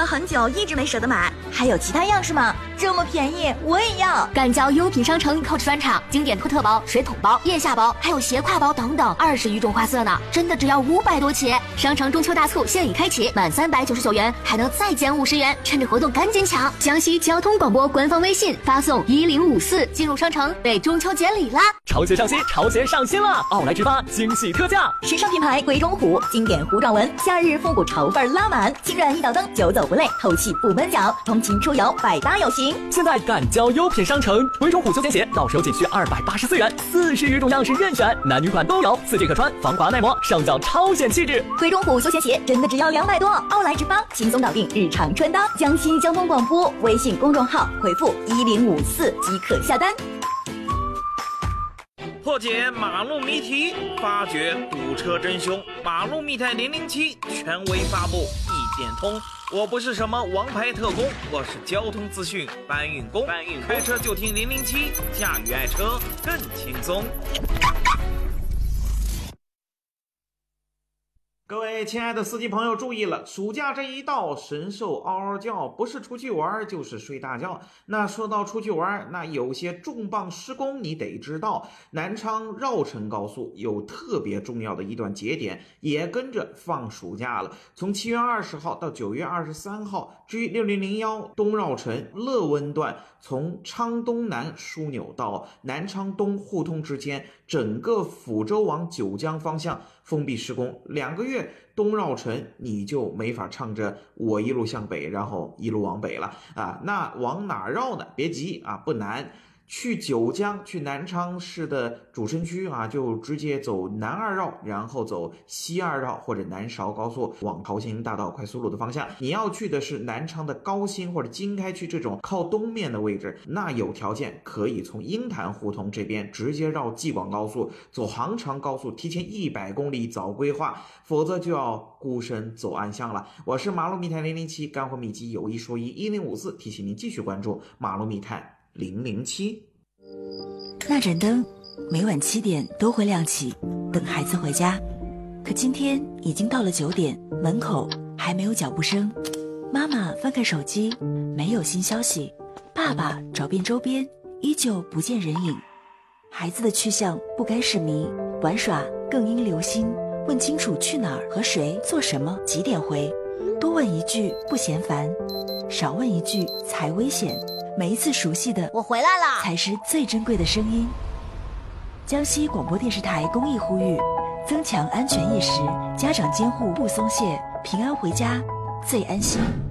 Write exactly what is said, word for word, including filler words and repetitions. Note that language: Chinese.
很久，一直没舍得买。还有其他样式吗？这么便宜，我也要！ 赶交优品商城 Coach 专场，经典托特包、水桶包、腋下包，还有斜挎包等等，二十余种花色呢，真的只要五百多起。商城中秋大促现已开启，满三百九十九元还能再减五十元，趁着活动赶紧抢！江西交通广播官方微信发送一零五四进入商城，为中秋节礼啦！ 潮鞋上新，潮鞋上新了！奥莱直发惊喜特价， 时尚品牌鬼冢虎经典糊状纹，夏日复古潮范拉满，轻软一脚蹬，久走不累，透气不闷脚，通勤出游百搭有型。 现在赶交优品商城，鬼冢虎休闲鞋到手仅需二百八十四元，四十余种样式任选，男女款都有，四季可穿，防滑耐磨，上脚超显气质。 鬼冢虎休闲鞋真的只要两百多，奥莱直发轻松搞定日常穿搭。江西交通广播微信公众号回复一零五四即可下单。 破解马路谜题，发掘堵车真凶。马路密探零零七权威发布，一点通。我不是什么王牌特工，我是交通资讯搬运工。搬运开车就听零零七，驾驭爱车更轻松。各位亲爱的司机朋友注意了，暑假这一到，神兽嗷嗷叫，不是出去玩就是睡大觉。那说到出去玩，那有些重磅施工你得知道，南昌绕城高速有特别重要的一段节点也跟着放暑假了，从七月二十号到九月二十三号。至于六零零一东绕城乐温段，从昌东南枢纽到南昌东互通之间，整个抚州往九江方向封闭施工，两个月东绕城你就没法唱着我一路向北，然后一路往北了啊。那往哪绕呢？别急啊，不难。去九江，去南昌市的主城区啊，就直接走南二绕，然后走西二绕或者南韶高速往桃兴大道快速路的方向。你要去的是南昌的高新或者经开区这种靠东面的位置，那有条件可以从鹰潭胡同这边直接绕济广高速，走杭长高速，提前一百公里早规划，否则就要孤身走暗巷了。我是马路密探零零七，干货秘籍有一说一，一零五四提醒您继续关注马路密探零零七。 那盏灯每晚七点都会亮起，等孩子回家。可今天已经到了九点，门口还没有脚步声。妈妈翻看手机，没有新消息。爸爸找遍周边，依旧不见人影。孩子的去向不该是谜，玩耍更应留心。问清楚去哪儿和谁做什么，几点回。多问一句不嫌烦，少问一句才危险。每一次熟悉的我回来了才是最珍贵的声音。江西广播电视台公益呼吁，增强安全意识，家长监护不松懈，平安回家最安心。